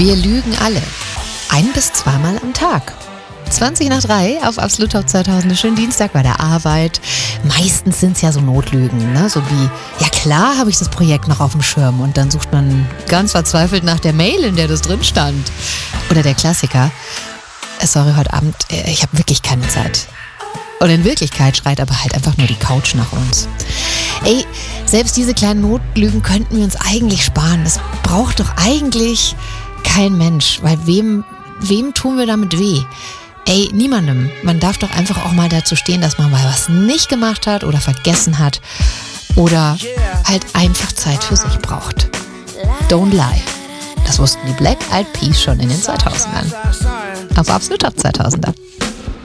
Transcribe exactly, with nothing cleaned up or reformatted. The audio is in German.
Wir lügen alle. Ein- bis zweimal am Tag. zwanzig nach drei auf Absolut Top zweitausend. Schönen Dienstag bei der Arbeit. Meistens sind es ja so Notlügen, ne? So wie, ja klar habe ich das Projekt noch auf dem Schirm. Und dann sucht man ganz verzweifelt nach der Mail, in der das drin stand. Oder der Klassiker, sorry, heute Abend, ich habe wirklich keine Zeit. Und in Wirklichkeit schreit aber halt einfach nur die Couch nach uns. Ey, selbst diese kleinen Notlügen könnten wir uns eigentlich sparen. Das braucht doch eigentlich kein Mensch. Weil wem, wem tun wir damit weh? Ey, niemandem. Man darf doch einfach auch mal dazu stehen, dass man mal was nicht gemacht hat oder vergessen hat. Oder halt einfach Zeit für sich braucht. Don't lie. Das wussten die Black Eyed Peas schon in den zweitausendern. Auf Absolut Top zweitausender.